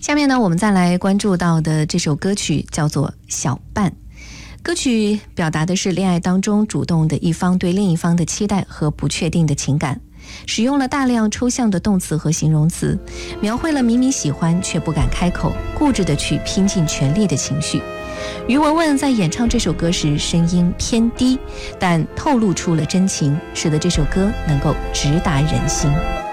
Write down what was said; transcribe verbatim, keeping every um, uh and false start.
下面呢，我们再来关注到的这首歌曲叫做《小伴》。歌曲表达的是恋爱当中主动的一方对另一方的期待和不确定的情感，使用了大量抽象的动词和形容词，描绘了明明喜欢却不敢开口，固执的去拼尽全力的情绪。于文文在演唱这首歌时声音偏低，但透露出了真情，使得这首歌能够直达人心。